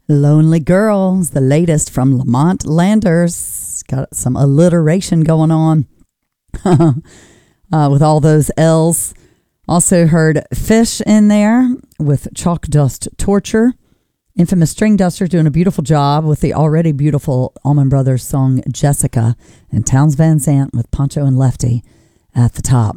Lonely Girls, the latest from Lamont Landers. Got some alliteration going on with all those L's. Also heard Fish in there with Chalk Dust Torture. Infamous String Dusters doing a beautiful job with the already beautiful Allman Brothers song Jessica. And Townes Van Zandt with Poncho and Lefty at the top.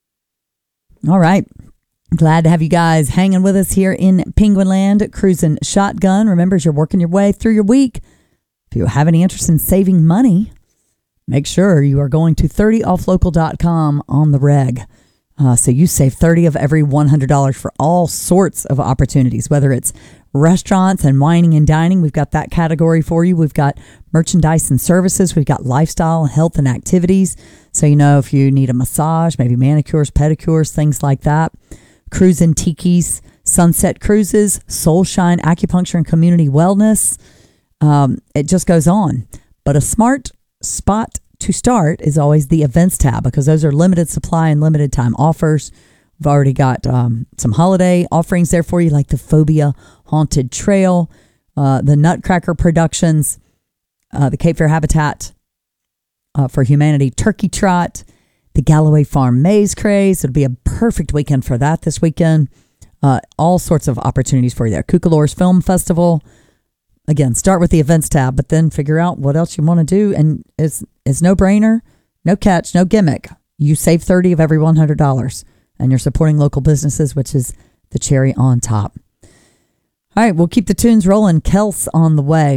All right. Glad to have you guys hanging with us here in Penguin Land, cruising shotgun. Remember, as you're working your way through your week, if you have any interest in saving money, make sure you are going to 30offlocal.com on the reg. So you save 30 of every $100 for all sorts of opportunities, whether it's restaurants and wining and dining. We've got that category for you. We've got merchandise and services. We've got lifestyle, health, and activities. So, if you need a massage, maybe manicures, pedicures, things like that. Cruise and Tiki's, Sunset Cruises, Soulshine Acupuncture and Community Wellness. It just goes on. But a smart spot to start is always the events tab, because those are limited supply and limited time offers. We've already got some holiday offerings there for you, like the Phobia Haunted Trail, the Nutcracker Productions, the Cape Fear Habitat for Humanity Turkey Trot, the Galloway Farm Maze Craze. It'll be a perfect weekend for that this weekend. All sorts of opportunities for you there. Cucalores Film Festival. Again, start with the events tab, but then figure out what else you want to do. And it's no brainer, no catch, no gimmick. You save 30 of every $100, and you're supporting local businesses, which is the cherry on top. All right, we'll keep the tunes rolling. Kels on the way.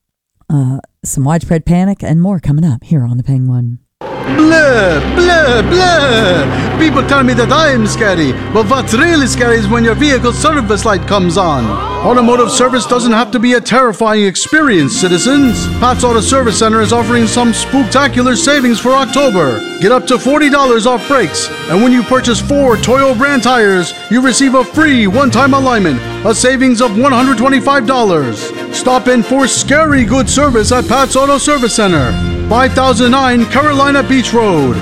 Some Widespread Panic and more coming up here on the Penguin. Blah, blah, blah. People tell me that I'm scary, but what's really scary is when your vehicle's service light comes on. Automotive service doesn't have to be a terrifying experience, citizens. Pat's Auto Service Center is offering some spooktacular savings for October. Get up to $40 off brakes, and when you purchase 4 Toyo brand tires, you receive a free one-time alignment, a savings of $125. Stop in for scary good service at Pat's Auto Service Center, 5009 Carolina Beach Road.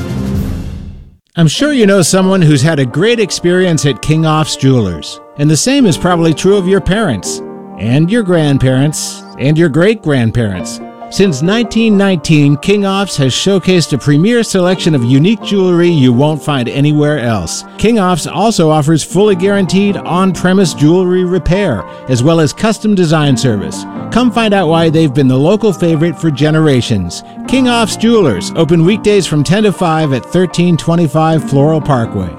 I'm sure you know someone who's had a great experience at King Off's Jewelers. And the same is probably true of your parents, and your grandparents, and your great-grandparents. Since 1919, King Off's has showcased a premier selection of unique jewelry you won't find anywhere else. King Off's also offers fully guaranteed on-premise jewelry repair, as well as custom design service. Come find out why they've been the local favorite for generations. King Off's Jewelers, open weekdays from 10 to 5 at 1325 Floral Parkway.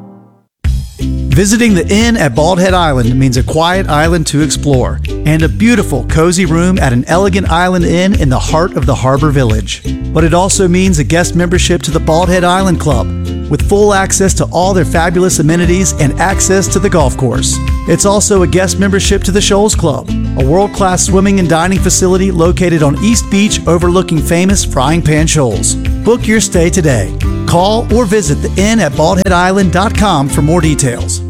Visiting the Inn at Bald Head Island means a quiet island to explore and a beautiful, cozy room at an elegant island inn in the heart of the harbor village. But it also means a guest membership to the Bald Head Island Club with full access to all their fabulous amenities and access to the golf course. It's also a guest membership to the Shoals Club, a world-class swimming and dining facility located on East Beach overlooking famous Frying Pan Shoals. Book your stay today. Call or visit the inn at baldheadisland.com for more details.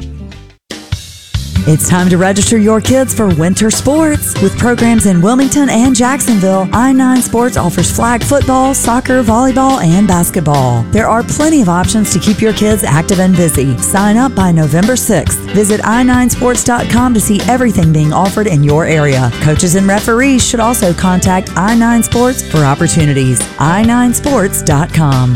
It's time to register your kids for winter sports. With programs in Wilmington and Jacksonville, I-9 Sports offers flag football, soccer, volleyball, and basketball. There are plenty of options to keep your kids active and busy. Sign up by November 6th. Visit i9sports.com to see everything being offered in your area. Coaches and referees should also contact I-9 Sports for opportunities. i9sports.com.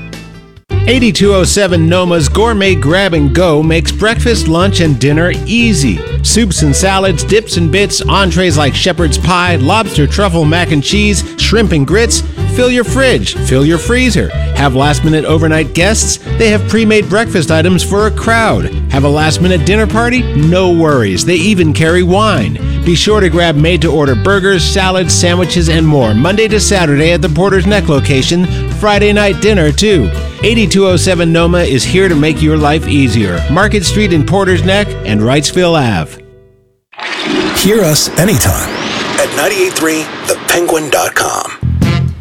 8207 Noma's Gourmet Grab and Go makes breakfast, lunch, and dinner easy. Soups and salads, dips and bits, entrees like shepherd's pie, lobster truffle mac and cheese, shrimp and grits. Fill your fridge, fill your freezer. Have last-minute overnight guests? They have pre-made breakfast items for a crowd. Have a last-minute dinner party? No worries. They even carry wine. Be sure to grab made-to-order burgers, salads, sandwiches, and more Monday to Saturday at the Porter's Neck location. Friday night dinner, too. 8207 Noma is here to make your life easier. Market Street in Porter's Neck and Wrightsville Ave. Hear us anytime at 98.3thepenguin.com.